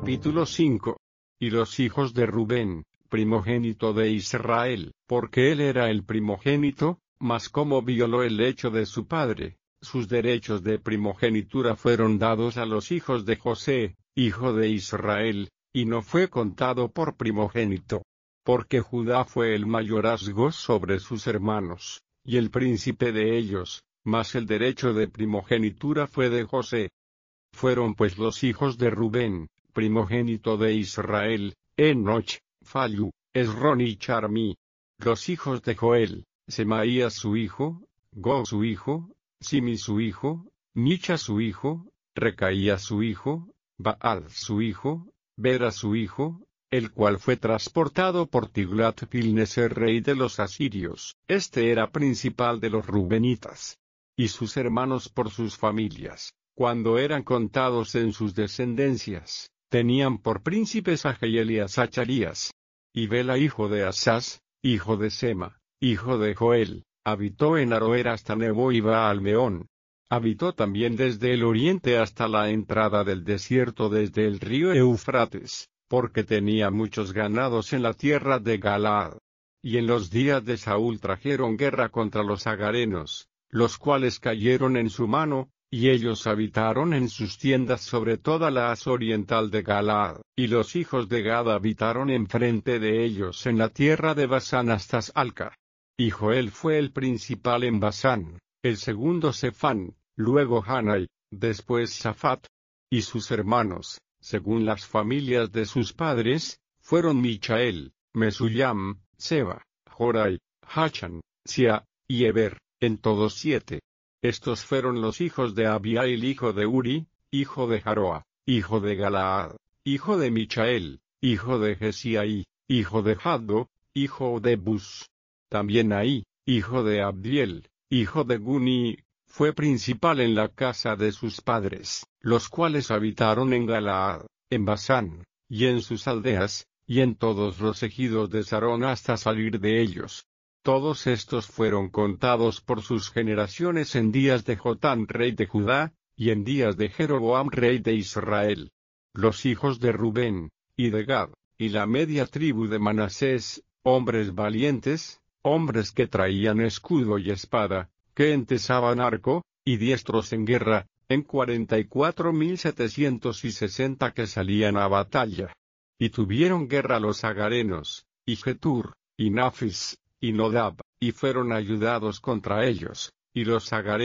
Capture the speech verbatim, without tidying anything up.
Capítulo cinco. Y los hijos de Rubén, primogénito de Israel, porque él era el primogénito, mas como violó el hecho de su padre, sus derechos de primogenitura fueron dados a los hijos de José, hijo de Israel, y no fue contado por primogénito. Porque Judá fue el mayorazgo sobre sus hermanos, y el príncipe de ellos, mas el derecho de primogenitura fue de José. Fueron pues los hijos de Rubén, primogénito de Israel, Enoch, Fallu, Esrón y Charmi. Los hijos de Joel, Semaías su hijo, Go su hijo, Simi su hijo, Micha su hijo, Recaía su hijo, Baal su hijo, Bera su hijo, el cual fue transportado por Tiglat-Pilneser rey de los asirios. Este era principal de los rubenitas. Y sus hermanos por sus familias, cuando eran contados en sus descendencias, tenían por príncipes a Jehiel y a Zacharías. Y Bela hijo de Asás, hijo de Sema, hijo de Joel, habitó en Aroer hasta Nebo y Baal-Meón. Habitó también desde el oriente hasta la entrada del desierto desde el río Eufrates, porque tenía muchos ganados en la tierra de Galaad. Y en los días de Saúl trajeron guerra contra los agarenos, los cuales cayeron en su mano, y ellos habitaron en sus tiendas sobre toda la haz oriental de Galaad. Y los hijos de Gad habitaron enfrente de ellos en la tierra de Basán hasta Salca. Y Joel fue el principal en Basán, el segundo Sefán, luego Hanai, después Safat. Y sus hermanos, según las familias de sus padres, fueron Michael, Mesullam, Seba, Jorai, Hachan, Sia, y Eber, en todos siete. Estos fueron los hijos de Abiail hijo de Uri, hijo de Jaroa, hijo de Galaad, hijo de Michael, hijo de Jesiai, hijo de Jaddo, hijo de Bus. También Ahí, hijo de Abdiel, hijo de Guni, fue principal en la casa de sus padres, los cuales habitaron en Galaad, en Basán, y en sus aldeas, y en todos los ejidos de Sarón hasta salir de ellos. Todos estos fueron contados por sus generaciones en días de Jotán rey de Judá, y en días de Jeroboam rey de Israel. Los hijos de Rubén, y de Gad, y la media tribu de Manasés, hombres valientes, hombres que traían escudo y espada, que entesaban arco, y diestros en guerra, en cuarenta y cuatro mil setecientos y sesenta que salían a batalla. Y tuvieron guerra los agarenos, y Getur, y Nafis, y Nodab, y fueron ayudados contra ellos, y los agarenos